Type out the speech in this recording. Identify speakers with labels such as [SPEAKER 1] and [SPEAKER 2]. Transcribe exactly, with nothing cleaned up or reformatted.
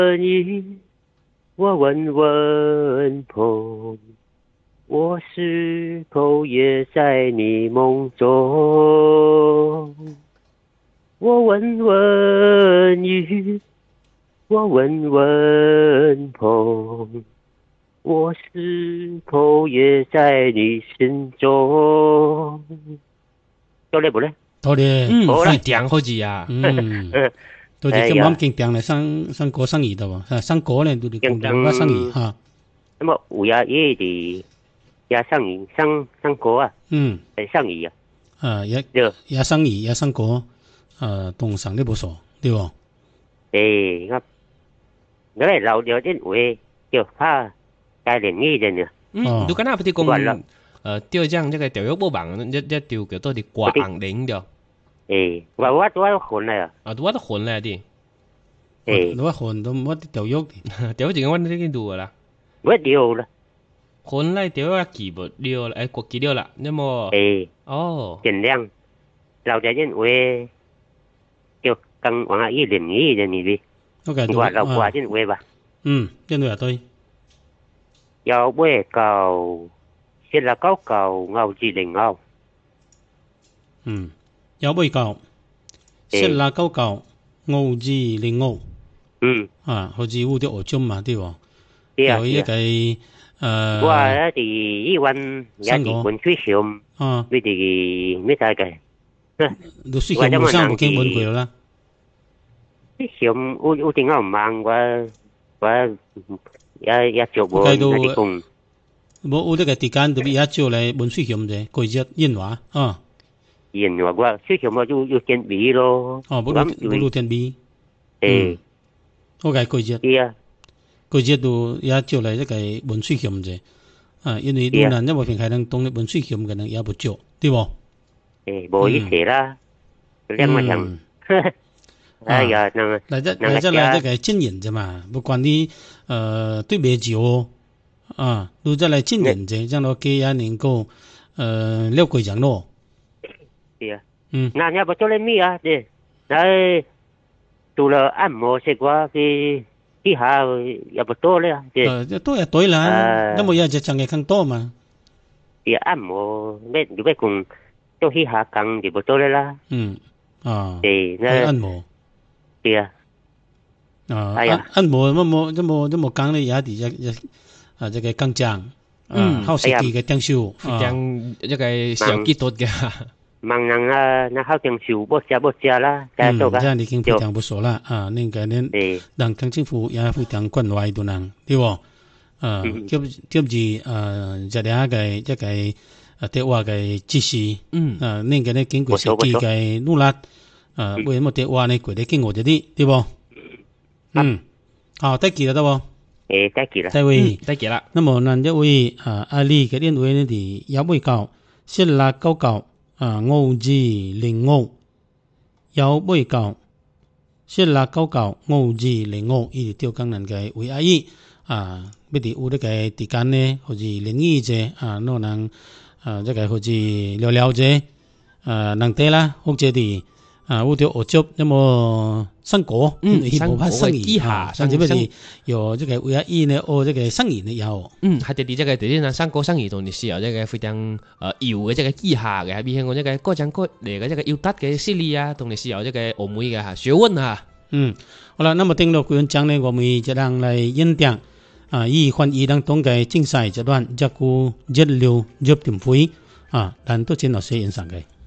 [SPEAKER 1] 你，我问问鹏，我是否也在你梦中？我问问雨，我问问鹏，我是否也在你心中？到咧不咧？
[SPEAKER 2] 到咧，
[SPEAKER 3] 嗯，
[SPEAKER 1] 好啦
[SPEAKER 3] 非常好字啊。
[SPEAKER 2] 嗯，到底咁啱勁定嚟生生果生意度喎，生果咧到底勁定乜生意嚇？
[SPEAKER 1] 那麼有呀嘢哋也生意生生果啊，
[SPEAKER 2] 嗯，
[SPEAKER 1] 係生意啊，
[SPEAKER 2] 啊也
[SPEAKER 1] 對，
[SPEAKER 2] 也生意也生果，誒同上呢部數對喎。
[SPEAKER 1] 誒我我嚟留咗啲位就怕帶嚟呢陣啊，
[SPEAKER 3] 嗯，你敢若不是
[SPEAKER 1] 完了
[SPEAKER 3] 講呃釣獎這個釣魚冇網，一一釣叫做啲掛紅鈴咗。
[SPEAKER 1] 誒我我我混嚟啊，
[SPEAKER 3] 啊，我都混嚟啲，
[SPEAKER 1] 誒
[SPEAKER 2] 你話混都冇啲條喐，
[SPEAKER 3] 釣錢我呢啲度啦。
[SPEAKER 1] 我掉啦，
[SPEAKER 3] 混嚟釣一期不釣啦，誒過期釣啦，那麼
[SPEAKER 1] 誒
[SPEAKER 3] 哦，
[SPEAKER 1] 盡量留咗啲位就更往一零呢陣呢啲，
[SPEAKER 2] 我計
[SPEAKER 1] 我留
[SPEAKER 2] 到
[SPEAKER 1] 掛啲位吧，
[SPEAKER 2] 嗯，邊度又對，
[SPEAKER 1] 有位舊設啦九舊牛字零牛，
[SPEAKER 2] 嗯，有杯舊，色啦九舊，澳字零澳，
[SPEAKER 1] 嗯，
[SPEAKER 2] 啊，好似烏啲澳中嘛啲喎，
[SPEAKER 1] 對啊，
[SPEAKER 2] 有一個誒，
[SPEAKER 1] 我喺啲醫院有啲本水上，
[SPEAKER 2] 啊，
[SPEAKER 1] 你哋咩大嘅？
[SPEAKER 2] 都需要冇生冇經本佢啦。
[SPEAKER 1] 啲上有有點我唔忙，我我也也做過嗰啲工。
[SPEAKER 2] 冇有啲個時間特別一朝嚟本水險啫，佢一煙話啊。
[SPEAKER 1] 然話我水上我要要準備咯。
[SPEAKER 2] 哦，冇冇冇天備。
[SPEAKER 1] 誒，
[SPEAKER 2] 我計佢一。
[SPEAKER 1] 係啊。
[SPEAKER 2] 佢一度一朝嚟一個本水險啫。啊，因為啲人因為平時能當你本水險嘅人也不做，對喎。
[SPEAKER 1] 誒，冇意思啦，兩個人。哎呀，那
[SPEAKER 2] 嗱一嗱一嚟一個經驗啫嘛，不管你誒對別久啊，都再嚟經驗啫，將到幾廿年過誒了解人咯。
[SPEAKER 1] 係啊，
[SPEAKER 2] 嗯，
[SPEAKER 1] 那要不做嚟咩啊？對，那除了按摩食話嘅之下也不多咧，對。
[SPEAKER 2] 誒，多也對啦，因為有隻增嘅更多嘛。
[SPEAKER 1] 對，按摩咩如果講做起下更就不多咧啦。
[SPEAKER 2] 嗯，啊，
[SPEAKER 1] 對，那
[SPEAKER 2] 按摩。
[SPEAKER 1] 對啊，
[SPEAKER 2] 啊，按按摩乜冇乜冇乜冇講咧，有啲一一啊，這個更正，嗯，好設計嘅裝修，
[SPEAKER 3] 將一個小技術嘅。
[SPEAKER 1] 盲人啊，那好裝修不加不加啦，
[SPEAKER 2] 嗯，這樣已經非常不錯啦，啊，那個呢，讓政府也非常關懷到人，對喎，啊，接接住啊，一兩個一個啊電話嘅指示，嗯，啊，那個呢經過設計嘅努力。啊，為什麼電話呢？佢哋經過咗啲，對不？嗯，好，得記啦，得不？
[SPEAKER 1] 誒，得記啦，
[SPEAKER 2] 再位，
[SPEAKER 3] 得記啦。
[SPEAKER 2] 那麼嗱，一位啊，阿里嘅電話呢？啲有位教七六九九啊，五字零五，有位教七六九九五字零五，依啲刁工人嘅位阿姨啊，乜啲有啲嘅時間呢？好似零二啫啊，可能啊，即係好似聊聊啫啊，能得啦，或者啲。啊，我哋學習那麼生果，
[SPEAKER 3] 嗯，生果
[SPEAKER 2] 生
[SPEAKER 3] 意下，
[SPEAKER 2] 甚至乜嘢有這個為阿姨呢，哦，這個生意呢有，
[SPEAKER 3] 嗯，係啲啲這個啲啲生果生意同你是有這個非常呃油嘅這個意下嘅，比如講這個各種各類嘅這個優質嘅實力啊，同你是有這個學問嘅哈學問啊。
[SPEAKER 2] 嗯，好啦，那麼聽到佢講呢，我們就讓嚟演講啊，以翻譯當中嘅精細一段，一個一流一點會啊，但都真係寫現實嘅。